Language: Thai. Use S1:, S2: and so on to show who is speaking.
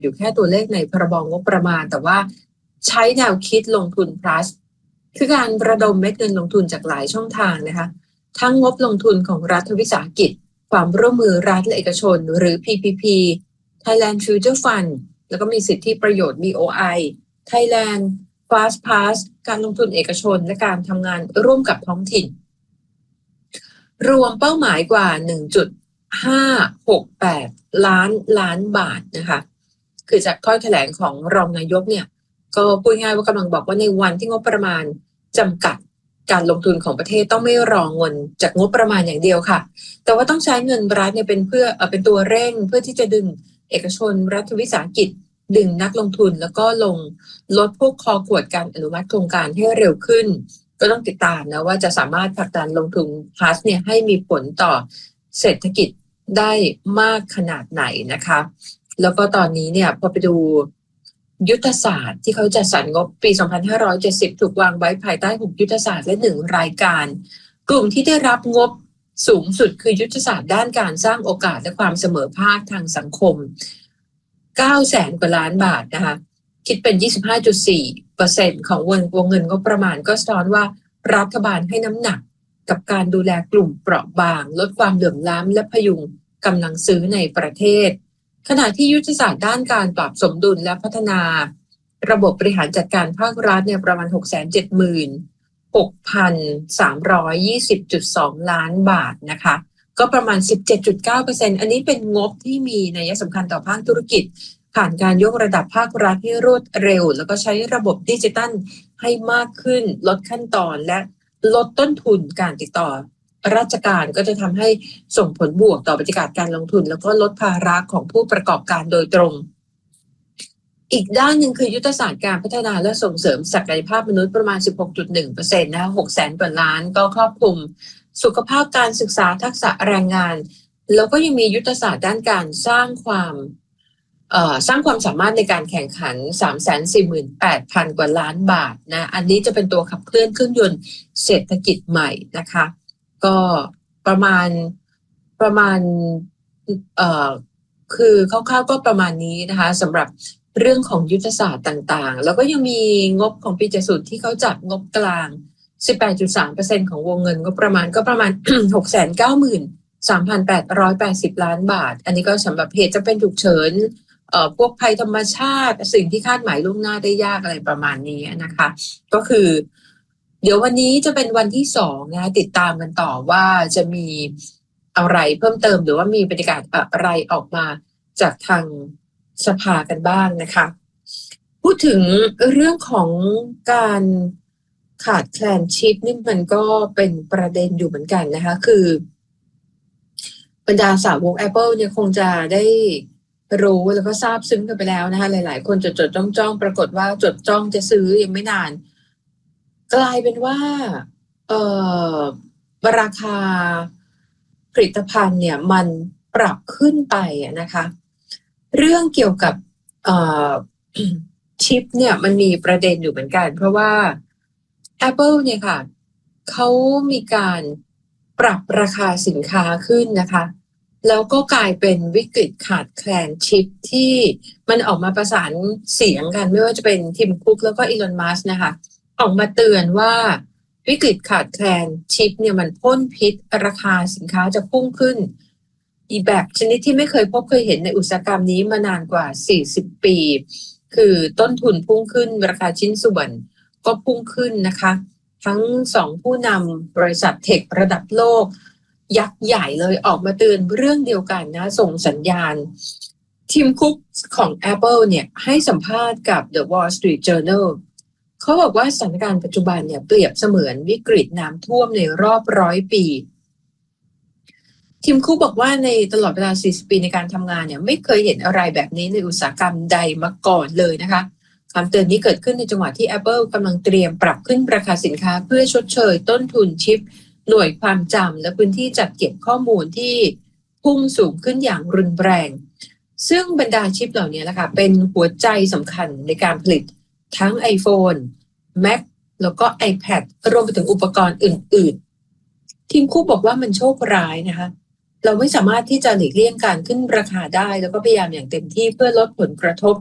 S1: อยู่แค่ตัวเลขในพรบงบประมาณแต่ว่าใช้แนวคิดลงทุน plus คือการระดมเม็ดเงินลงทุนจากหลายช่องทางนะคะทั้งงบลงทุนของรัฐวิสาหกิจความร่วมมือรัฐและเอกชนหรือ PPP Thailand Future Fund แล้วก็มีสิทธิประโยชน์ BOI Thailand Fast Pass การลงทุนเอกชนและการทำงานร่วมกับท้องถิ่นรวมเป้าหมายกว่า 1.568 ล้านบาทนะคะคือจากถ้อยแถลงของรองนายกเนี่ยก็พูดง่ายว่ากำลังบอกว่าในวันที่งบประมาณจำกัดการลงทุนของประเทศต้องไม่รอเงินจากงบประมาณอย่างเดียวค่ะแต่ว่าต้องใช้เงินรัฐเนี่ยเป็นตัวเร่งเพื่อที่จะดึงเอกชนรัฐวิสาหกิจดึงนักลงทุนแล้วก็ลดพวกคอขวดการอนุมัติโครงการให้เร็วขึ้นก็ต้องติดตามนะว่าจะสามารถผลักดันลงทุนพาสเนี่ยให้มีผลต่อเศรษฐกิจได้มากขนาดไหนนะคะแล้วก็ตอนนี้เนี่ยพอไปดูยุทธศาสตร์ที่เขาจัดสรรงบปี 2570 ถูกวางไว้ภายใต้6ยุทธศาสตร์และ1รายการกลุ่มที่ได้รับงบสูงสุดคือยุทธศาสตร์ด้านการสร้างโอกาสและความเสมอภาคทางสังคม 900,000 กว่าล้านบาทนะคะคิดเป็น 25.4% ของวงเงินงบประมาณก็สะท้อนว่ารัฐบาลให้น้ำหนักกับการดูแลกลุ่มเปราะบางลดความเหลื่อมล้ำและพยุงกำลังซื้อในประเทศขณะที่ยุทธศาสตร์ด้านการปรับสมดุลและพัฒนาระบบบริหารจัดการภาครัฐเนี่ยประมาณ 676,320.2 ล้านบาทนะคะก็ประมาณ 17.9% อันนี้เป็นงบที่มีนัยสำคัญต่อภาคธุรกิจผ่านการยกระดับภาครัฐให้รวดเร็วแล้วก็ใช้ระบบดิจิทัลให้มากขึ้นลดขั้นตอนและลดต้นทุนการติดต่อราชการก็จะทำให้ส่งผลบวกต่อบรรยากาศการลงทุนแล้วก็ลดภาระของผู้ประกอบการโดยตรงอีกด้านหนึ่งคือยุทธศาสตร์การพัฒนาและส่งเสริมศักยภาพมนุษย์ประมาณ 16.1% นะคะ 600,000 กว่าล้านก็ครอบคลุมสุขภาพการศึกษาทักษะแรงงานแล้วก็ยังมียุทธศาสตร์ด้านการสร้างความสามารถในการแข่งขัน 348,000 กว่าล้านบาทนะอันนี้จะเป็นตัวขับเคลื่อนเครื่องยนต์เศรษฐกิจใหม่นะคะก็ประมาณคือคร่าวๆก็ประมาณนี้นะคะสำหรับเรื่องของยุทธศาสตร์ต่างๆแล้วก็ยังมีงบของปี70ที่เขาจัดงบกลาง 18.3% ของวงเงินก็ประมาณ 693,880 ล้านบาทอันนี้ก็สำหรับเหตุจะเป็นฉุกเฉินพวกภัยธรรมชาติสิ่งที่คาดหมายล่วงหน้าได้ยากอะไรประมาณนี้นะคะก็คือเดี๋ยววันนี้จะเป็นวันที่2นะติดตามกันต่อว่าจะมีอะไรเพิ่มเติมหรือว่ามีบรรยากาศอะไรออกมาจากทางสภากันบ้างนะคะพูดถึงเรื่องของการขาดแคลนชิปนี่มันก็เป็นประเด็นอยู่เหมือนกันนะคะคือบรรดาสาวก Apple เนี่ยคงจะได้รู้แล้วก็ทราบซึ้งกันไปแล้วนะคะหลายๆคนจดจ้องปรากฏว่าจดจ้องจะซื้อยังไม่นานกลายเป็นว่าราคาผลิตภัณฑ์เนี่ยมันปรับขึ้นไปนะคะเรื่องเกี่ยวกับชิปเนี่ยมันมีประเด็นอยู่เหมือนกันเพราะว่า Apple เนี่ยค่ะเขามีการปรับราคาสินค้าขึ้นนะคะแล้วก็กลายเป็นวิกฤตขาดแคลนชิปที่มันออกมาประสานเสียงกันไม่ว่าจะเป็นทิมคุกแล้วก็อีลอนมัสก์นะคะออกมาเตือนว่าวิกฤตขาดแคลนชิปเนี่ยมันพ่นพิษราคาสินค้าจะพุ่งขึ้นอีแบบชนิดที่ไม่เคยเห็นในอุตสาหกรรมนี้มานานกว่า40ปีคือต้นทุนพุ่งขึ้นราคาชิ้นส่วนก็พุ่งขึ้นนะคะทั้ง2ผู้นำบริษัทเทคระดับโลกยักษ์ใหญ่เลยออกมาเตือนเรื่องเดียวกันนะส่งสัญญาณทีมคุกของ Apple เนี่ยให้สัมภาษณ์กับ The Wall Street Journal เขาบอกว่าสถานการณ์ปัจจุบันเนี่ยเปรียบเสมือนวิกฤตน้ำท่วมในรอบ100 ปีทีมคุกบอกว่าในตลอดเวลา40 ปีในการทำงานเนี่ยไม่เคยเห็นอะไรแบบนี้ในอุตสาหกรรมใดมาก่อนเลยนะคะคำเตือนนี้เกิดขึ้นในจังหวะที่ Apple กำลังเตรียมปรับขึ้นราคาสินค้าเพื่อชดเชยต้นทุนชิปหน่วยความจำและพื้นที่จัดเก็บข้อมูลที่พุ่งสูงขึ้นอย่างรุนแรงซึ่งบรรดาชิปเหล่านี้นะคะเป็นหัวใจสำคัญในการผลิตทั้ง iPhone Mac แล้วก็ iPad รวมไปถึงอุปกรณ์อื่นๆทีมคุกบอกว่ามันโชคร้ายนะคะเราไม่สามารถที่จะหลีกเลี่ยงการขึ้นราคาได้แล้วก็พยายามอย่างเต็มที่เพื่อลดผลกระทบ